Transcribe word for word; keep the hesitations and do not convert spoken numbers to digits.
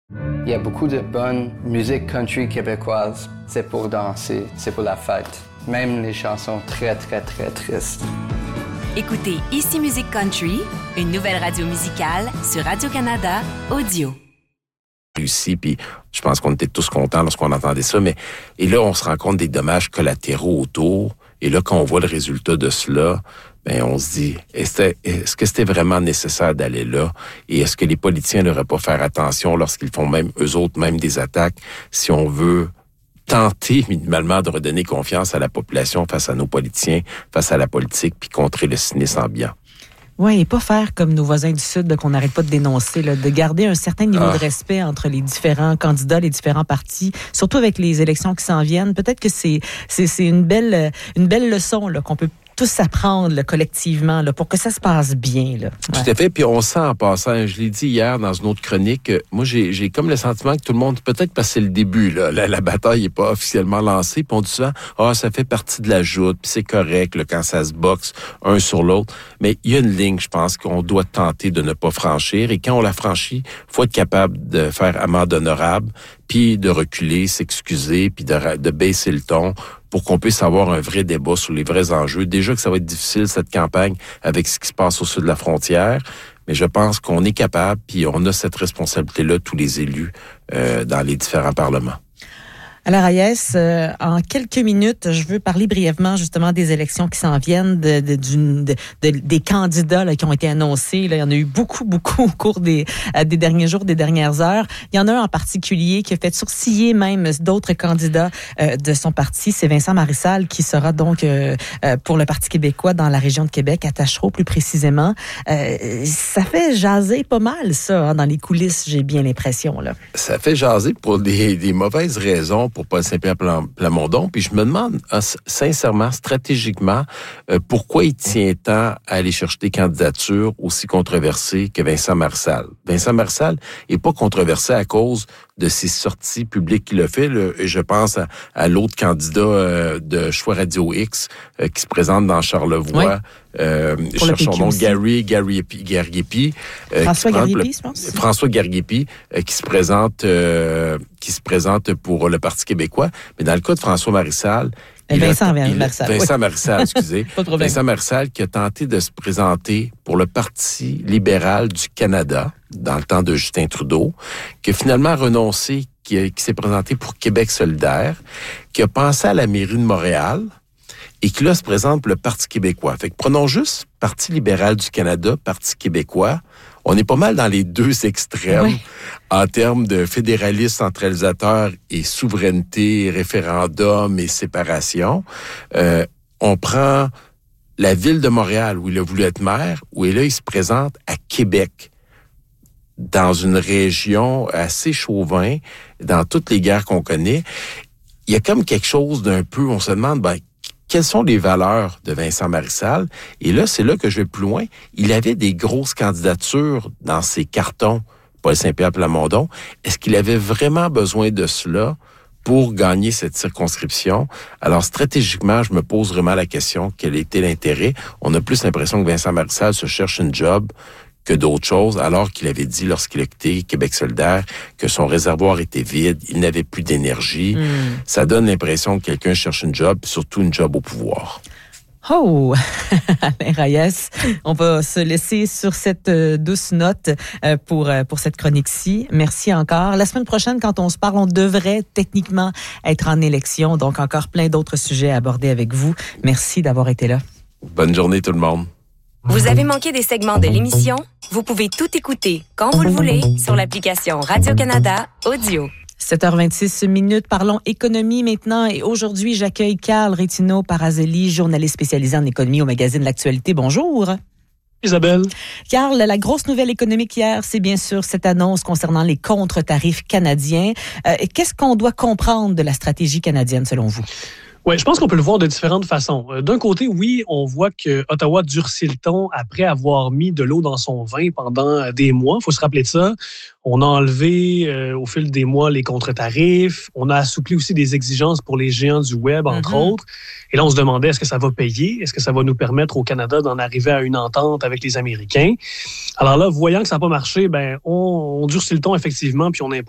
Il y a beaucoup de bonne musique country québécoise. C'est pour danser, c'est pour la fête. Même les chansons très, très, très tristes. Écoutez Ici Musique Country, une nouvelle radio musicale sur Radio-Canada Audio. Réussi, puis je pense qu'on était tous contents lorsqu'on entendait ça, mais et là, on se rend compte des dommages collatéraux autour, et là, quand on voit le résultat de cela, ben on se dit, est-ce, est-ce que c'était vraiment nécessaire d'aller là? Et est-ce que les politiciens n'auraient pas faire attention lorsqu'ils font même, eux autres, même des attaques, si on veut tenter minimalement de redonner confiance à la population face à nos politiciens, face à la politique, puis contrer le cynisme ambiant. Oui, et pas faire comme nos voisins du Sud là, qu'on n'arrête pas de dénoncer, là, de garder un certain niveau ah. de respect entre les différents candidats, les différents partis, surtout avec les élections qui s'en viennent. Peut-être que c'est, c'est, c'est une belle, une belle leçon là, qu'on peut tous apprendre là, collectivement là, pour que ça se passe bien. Là. Ouais. Tout à fait. Puis on sent en passant, je l'ai dit hier dans une autre chronique, moi j'ai, j'ai comme le sentiment que tout le monde, peut-être parce que c'est le début, là, la, la bataille n'est pas officiellement lancée, puis on dit souvent, ah, ça fait partie de la joute, puis c'est correct là, quand ça se boxe un sur l'autre. Mais il y a une ligne, je pense, qu'on doit tenter de ne pas franchir. Et quand on la franchit, il faut être capable de faire amende honorable, puis de reculer, s'excuser, puis de, de baisser le ton pour qu'on puisse avoir un vrai débat sur les vrais enjeux. Déjà que ça va être difficile, cette campagne, avec ce qui se passe au sud de la frontière, mais je pense qu'on est capable, puis on a cette responsabilité-là, tous les élus, euh, dans les différents parlements. Alors, Hayes, euh, en quelques minutes, je veux parler brièvement justement des élections qui s'en viennent, de, de, d'une, de, de, des candidats là, qui ont été annoncés. Là, il y en a eu beaucoup, beaucoup au cours des, euh, des derniers jours, des dernières heures. Il y en a un en particulier qui a fait sourciller même d'autres candidats euh, de son parti. C'est Vincent Marissal qui sera donc euh, euh, pour le Parti québécois dans la région de Québec, à Taschereau plus précisément. Euh, ça fait jaser pas mal, ça, hein, dans les coulisses, j'ai bien l'impression. Là. Ça fait jaser pour des, des mauvaises raisons pour Paul Saint-Pierre Plamondon, puis je me demande euh, sincèrement, stratégiquement, euh, pourquoi il tient tant à aller chercher des candidatures aussi controversées que Vincent Marissal. Vincent Marissal n'est pas controversé à cause de ses sorties publiques qu'il a fait. Là, et je pense à, à l'autre candidat euh, de Choix Radio X euh, qui se présente dans Charlevoix. Oui. Euh, je cherche son nom, Gary Gariepi. Gariepi euh, François Gariepi, je pense. François Gariepi, euh, qui se présente, euh, qui se présente pour le Parti québécois. Mais dans le cas de François Marissal, il Vincent a, il, Marissal. Vincent oui. Marissal, excusez. Pas de problème. Vincent Marissal qui a tenté de se présenter pour le Parti libéral du Canada dans le temps de Justin Trudeau, qui a finalement renoncé, qui, a, qui s'est présenté pour Québec solidaire, qui a pensé à la mairie de Montréal et qui là se présente pour le Parti québécois. Fait que prenons juste Parti libéral du Canada, Parti québécois. On est pas mal dans les deux extrêmes oui. en termes de fédéralisme centralisateur et souveraineté, référendum et séparation. Euh, on prend la ville de Montréal où il a voulu être maire, où là il se présente à Québec, dans une région assez chauvin, dans toutes les guerres qu'on connaît. Il y a comme quelque chose d'un peu, on se demande, ben, quelles sont les valeurs de Vincent Marissal? Et là, c'est là que je vais plus loin. Il avait des grosses candidatures dans ses cartons, Paul Saint-Pierre Plamondon. Est-ce qu'il avait vraiment besoin de cela pour gagner cette circonscription? Alors, stratégiquement, je me pose vraiment la question, quel était l'intérêt? On a plus l'impression que Vincent Marissal se cherche une job que d'autres choses, alors qu'il avait dit lorsqu'il a quitté Québec solidaire que son réservoir était vide, il n'avait plus d'énergie. Mm. Ça donne l'impression que quelqu'un cherche une job, surtout une job au pouvoir. Oh! Alain Reyes, on va se laisser sur cette euh, douce note euh, pour, euh, pour cette chronique-ci. Merci encore. La semaine prochaine, quand on se parle, on devrait techniquement être en élection, donc encore plein d'autres sujets à aborder avec vous. Merci d'avoir été là. Bonne journée tout le monde. Vous avez manqué des segments de l'émission? Vous pouvez tout écouter quand vous le voulez sur l'application Radio-Canada Audio. sept heures vingt-six minutes, parlons économie maintenant. Et aujourd'hui, j'accueille Carl Rétino-Parazelli, journaliste spécialisé en économie au magazine L'Actualité. Bonjour. Isabelle. Carl, la grosse nouvelle économique hier, c'est bien sûr cette annonce concernant les contre-tarifs canadiens. Euh, qu'est-ce qu'on doit comprendre de la stratégie canadienne selon vous? Oui, je pense qu'on peut le voir de différentes façons. D'un côté, oui, on voit que Ottawa durcit le ton après avoir mis de l'eau dans son vin pendant des mois. Il faut se rappeler de ça. On a enlevé euh, au fil des mois les contre-tarifs. On a assoupli aussi des exigences pour les géants du web, entre mm-hmm. autres. Et là, on se demandait, est-ce que ça va payer? Est-ce que ça va nous permettre au Canada d'en arriver à une entente avec les Américains? Alors là, voyant que ça n'a pas marché, ben on, on durcit le ton effectivement, puis on impose